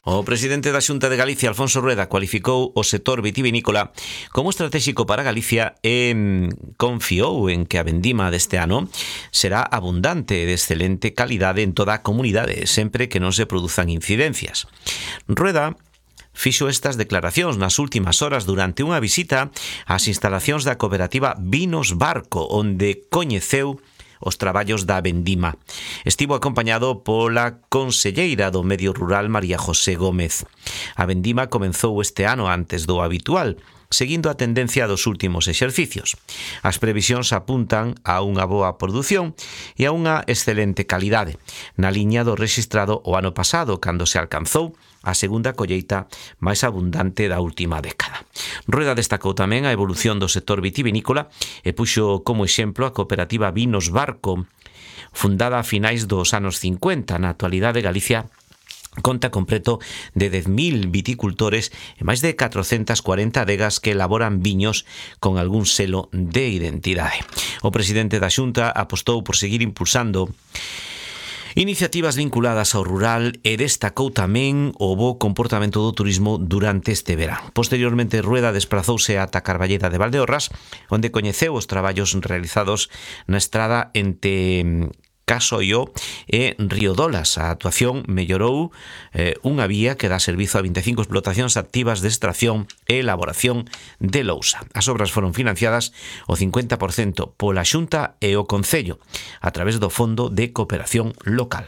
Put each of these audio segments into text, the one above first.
O presidente da Xunta de Galicia, Alfonso Rueda, cualificou o sector vitivinícola como estratégico para Galicia e confiou en que a vendima deste ano será abundante e de excelente calidade en toda a comunidade, sempre que non se produzan incidencias. Rueda fixo estas declaracións nas últimas horas durante unha visita ás instalacións da cooperativa Vinos Barco, onde coñeceu os traballos da vendima. Estivo acompañado pola conselleira do Medio Rural, María José Gómez. A vendima comenzou este ano antes do habitual, seguindo a tendencia dos últimos exercicios. As previsións apuntan a unha boa produción e a unha excelente calidade, na liña do rexistrado o ano pasado, cando se alcanzou a segunda colleita máis abundante da última década. Rueda destacou tamén a evolución do sector vitivinícola e puxo como exemplo a cooperativa Vinos Barco, fundada a finais dos anos 50. Na actualidade, Galicia conta completo de 10.000 viticultores e máis de 440 adegas que elaboran viños con algún selo de identidade. O presidente da Xunta apostou por seguir impulsando iniciativas vinculadas ao rural e destacou tamén o bo comportamento do turismo durante este verán. Posteriormente, Rueda desprazouse ata Carballeda de Valdeorras, onde coñeceu os traballos realizados na estrada entre Casoio e Riodolas. A actuación mellorou unha vía que dá servizo a 25 explotacións activas de extracción e elaboración de lousa. As obras foron financiadas o 50% pola Xunta e o Concello a través do Fondo de Cooperación Local.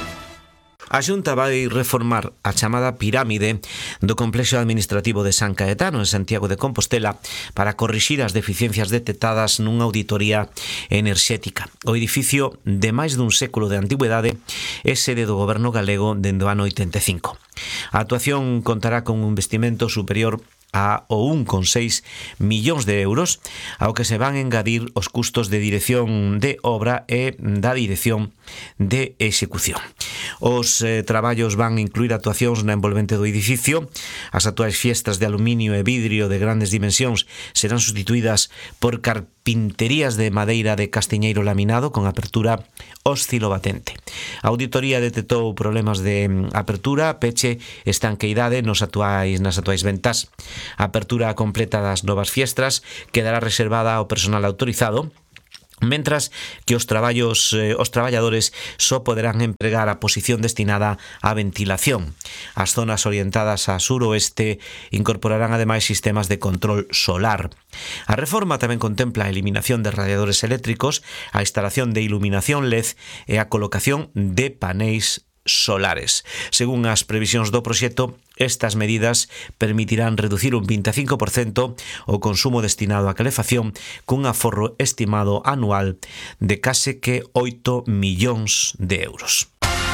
A Xunta vai reformar a chamada pirámide do complexo administrativo de San Caetano, en Santiago de Compostela, para corrixir as deficiencias detectadas nunha auditoría enerxética. O edificio, de máis dun século de antigüedade, é sede do goberno galego dende o ano 85. A actuación contará con un investimento superior a o 1,6 millóns de euros, ao que se van engadir os custos de dirección de obra e da dirección de execución. Os traballos van incluir actuacións na envolvente do edificio. As actuais fiestras de aluminio e vidrio de grandes dimensións serán sustituídas por carpinterías de madeira de castiñeiro laminado con apertura oscilobatente. A auditoría detectou problemas de apertura, peche, estanqueidade nas atuais ventas. A apertura completa das novas fiestras quedará reservada ao personal autorizado, mentras que os traballadores só poderán empregar a posición destinada á ventilación. As zonas orientadas a suroeste incorporarán ademais sistemas de control solar. A reforma tamén contempla a eliminación de radiadores eléctricos, a instalación de iluminación LED e a colocación de paneis solares. Según as previsións do proxecto, estas medidas permitirán reducir un 25% o consumo destinado á calefacción, cun aforro estimado anual de case que 8 millóns de euros.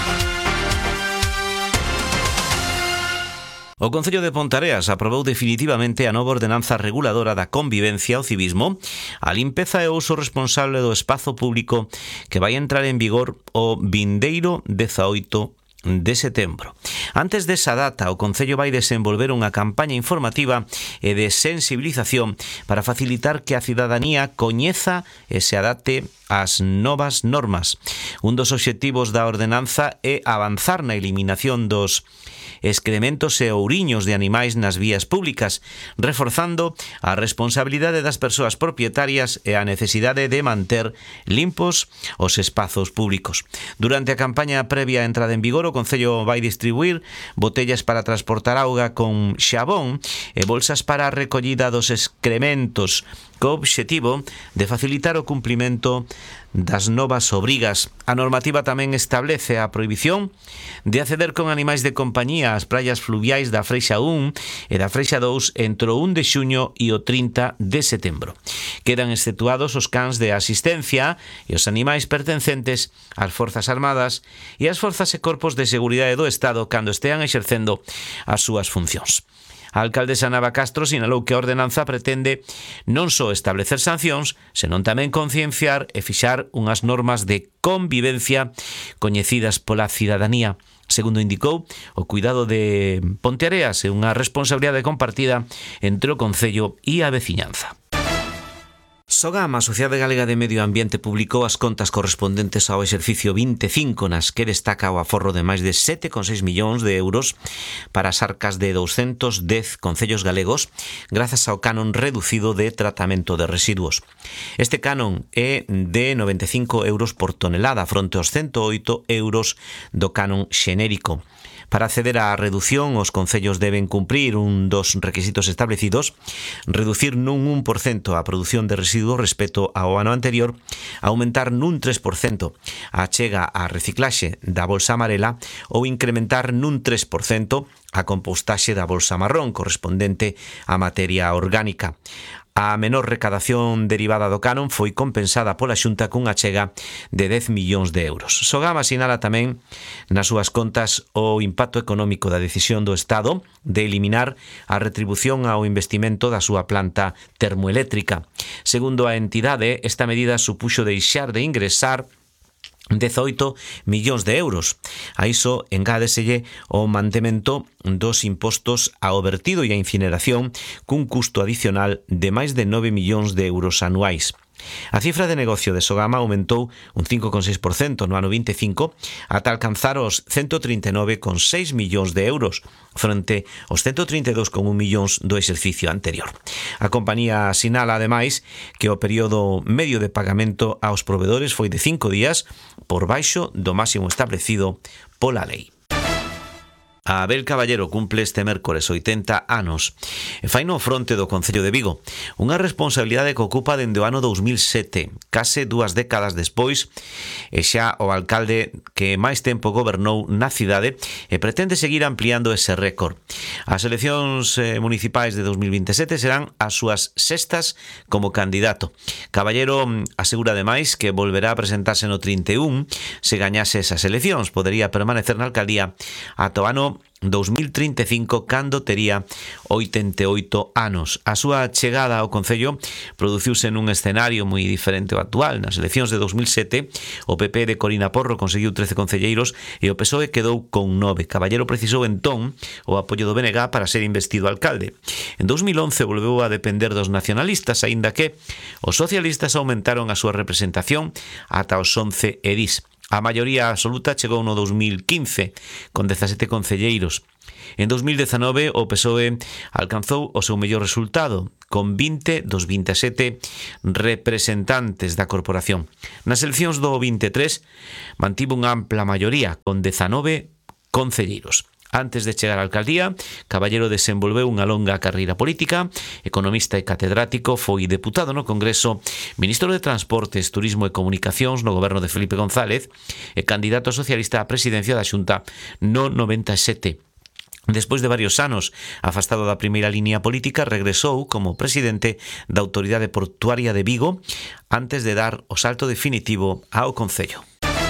O Concello de Ponteareas aprobou definitivamente a nova ordenanza reguladora da convivencia ao civismo, a limpeza e o uso responsable do espazo público, que vai entrar en vigor o vindeiro 18 de setembro. Antes desa data, o Concello vai desenvolver unha campaña informativa e de sensibilización para facilitar que a cidadanía coñeza e se adapte ás novas normas. Un dos obxectivos da ordenanza é avanzar na eliminación dos excrementos e ouriños de animais nas vías públicas, reforzando a responsabilidade das persoas propietarias e a necesidade de manter limpos os espazos públicos. Durante a campaña previa á entrada en vigor, o Concello vai distribuir botellas para transportar auga con xabón e bolsas para a recollida dos excrementos, co obxectivo de facilitar o cumprimento das novas obrigas. A normativa tamén establece a prohibición de acceder con animais de compañía ás praias fluviais da Freixa 1 e da Freixa 2 entre o 1 de xuño e o 30 de setembro. Quedan exceptuados os cans de asistencia e os animais pertencentes ás Forzas Armadas e ás Forzas e Corpos de Seguridade do Estado cando estean exercendo as súas funcións. A alcaldesa Nava Castro sinalou que a ordenanza pretende non só establecer sancións, senón tamén concienciar e fixar unhas normas de convivencia coñecidas pola cidadanía. Segundo indicou, o cuidado de Ponteareas é unha responsabilidade compartida entre o Concello e a veciñanza. Sogama, a Sociedade Galega de Medio Ambiente, publicou as contas correspondentes ao exercicio 25 nas que destaca o aforro de máis de 7,6 millóns de euros para as arcas de 210 concellos galegos grazas ao canon reducido de tratamento de residuos. Este canon é de 95 euros por tonelada fronte aos 108 euros do canon xenérico. Para acceder á reducción, os concellos deben cumprir un dos requisitos establecidos: reducir nun 1% a produción de residuos respecto ao ano anterior, aumentar nun 3% a achega á reciclaxe da bolsa amarela ou incrementar nun 3% a compostaxe da bolsa marrón correspondente á materia orgánica. A menor recadación derivada do canon foi compensada pola Xunta cunha achega de 10 millóns de euros. Sogama sinala tamén nas súas contas o impacto económico da decisión do Estado de eliminar a retribución ao investimento da súa planta termoeléctrica. Segundo a entidade, esta medida supuxo deixar de ingresar 18 millóns de euros. A iso engádeselle o mantemento dos impostos ao vertido e a incineración cun custo adicional de máis de 9 millóns de euros anuais. A cifra de negocio de Sogama aumentou un 5,6% no ano 25 ata alcanzar os 139,6 millóns de euros frente aos 132,1 millóns do exercicio anterior. A compañía sinala ademais que o período medio de pagamento aos provedores foi de 5 días por baixo do máximo establecido pola lei. A Abel Caballero cumple este mércores 80 anos e fai no fronte do Concello de Vigo, unha responsabilidade que ocupa dende o ano 2007, case 2 décadas despois, e xa o alcalde que máis tempo gobernou na cidade e pretende seguir ampliando ese récord. As eleccións municipais de 2027 serán as súas sextas como candidato. Caballero asegura ademais que volverá a presentarse no 31 se gañase esas eleccións. Podería permanecer na alcaldía ata o ano 2035 cando tería 88 anos. A súa chegada ao Concello produciuse nun escenario moi diferente ao actual. Nas eleccións de 2007 o PP de Corina Porro conseguiu 13 concelleiros e o PSOE quedou con 9. Caballero precisou entón o apoio do BNG para ser investido alcalde. En 2011 volveu a depender dos nacionalistas, aínda que os socialistas aumentaron a súa representación ata os 11 edís. A maioría absoluta chegou no 2015, con 17 concelleiros. En 2019, o PSOE alcanzou o seu mellor resultado, con 20 dos 27 representantes da corporación. Nas eleccións do 23, mantivo unha ampla maioría, con 19 concelleiros. Antes de chegar á alcaldía, Caballero desenvolveu unha longa carreira política, economista e catedrático, foi deputado no Congreso, ministro de Transportes, Turismo e Comunicacións no goberno de Felipe González e candidato socialista á presidencia da Xunta no 97. Despois de varios anos afastado da primeira línea política, regresou como presidente da Autoridade Portuaria de Vigo antes de dar o salto definitivo ao Concello.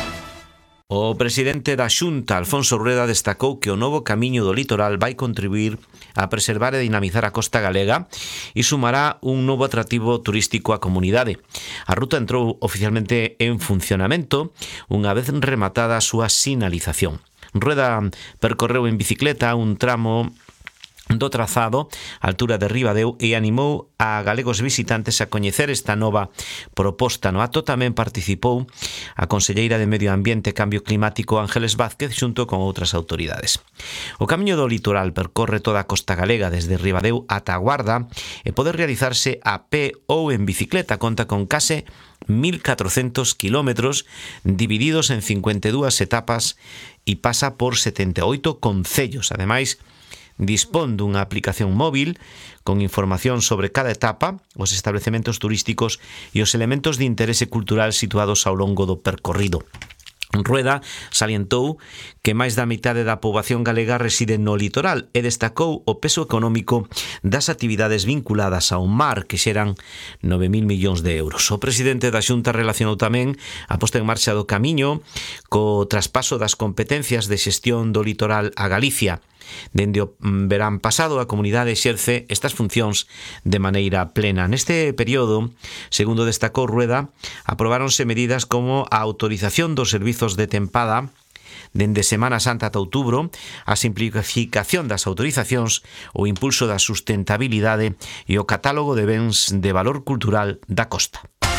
O presidente da Xunta, Alfonso Rueda, destacou que o novo camiño do litoral vai contribuir a preservar e dinamizar a costa galega e sumará un novo atractivo turístico á comunidade. A ruta entrou oficialmente en funcionamento unha vez rematada a súa sinalización. Rueda percorreu en bicicleta un tramo do trazado á altura de Ribadeo e animou a galegos visitantes a coñecer esta nova proposta. No acto tamén participou a conselleira de Medio Ambiente e Cambio Climático Ángeles Vázquez xunto con outras autoridades. O camiño do litoral percorre toda a costa galega desde Ribadeo ata a Guarda e pode realizarse a pé ou en bicicleta. Conta con case 1.400 kilómetros divididos en 52 etapas e pasa por 78 concellos. Ademais, dispón dunha aplicación móvil con información sobre cada etapa, os establecementos turísticos e os elementos de interese cultural situados ao longo do percorrido. Rueda salientou que máis da mitade da poboación galega reside no litoral e destacou o peso económico das actividades vinculadas ao mar, que xeran 9.000 millóns de euros. O presidente da Xunta relacionou tamén a posta en marcha do camiño co traspaso das competencias de xestión do litoral a Galicia. Dende o verán pasado, a comunidade exerce estas funcións de maneira plena. Neste período, segundo destacou Rueda, aprobáronse medidas como a autorización dos servizos de tempada dende Semana Santa ata outubro, a simplificación das autorizacións, o impulso da sustentabilidade e o catálogo de bens de valor cultural da costa.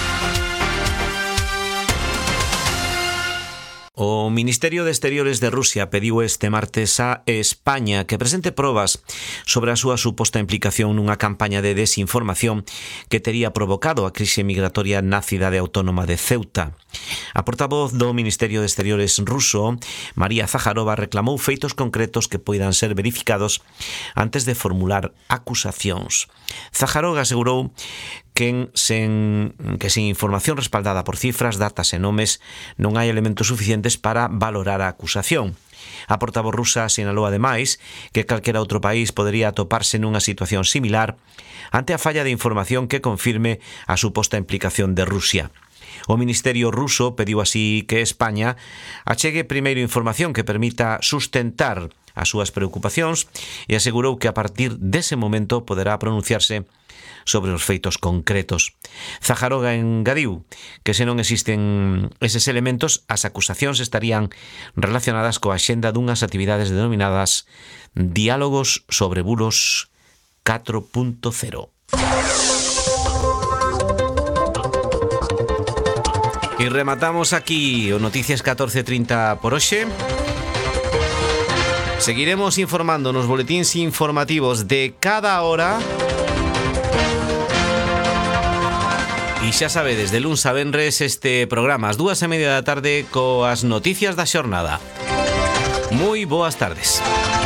O Ministerio de Exteriores de Rusia pediu este martes a España que presente probas sobre a súa suposta implicación nunha campaña de desinformación que tería provocado a crise migratoria na cidade autónoma de Ceuta. A portavoz do Ministerio de Exteriores ruso, María Zaharova, reclamou feitos concretos que poidan ser verificados antes de formular acusacións. Zaharova asegurou que sen información respaldada por cifras, datas e nomes non hai elementos suficientes para valorar a acusación. A portavoz rusa sinalou ademais que calquera outro país podería atoparse nunha situación similar ante a falla de información que confirme a suposta implicación de Rusia. O Ministerio ruso pediu así que España achegue primeiro información que permita sustentar as súas preocupacións e asegurou que a partir dese momento poderá pronunciarse sobre os feitos concretos. Zaharova engadiu que se non existen eses elementos, as acusacións estarían relacionadas coa axenda dunhas actividades denominadas Diálogos sobre Bulos 4.0. E rematamos aquí o Noticias 14:30 por hoxe. Seguiremos informando nos boletíns informativos de cada hora. E xa sabedes, de luns a venres este programa ás 2:30 da tarde coas noticias da xornada. Moi boas tardes.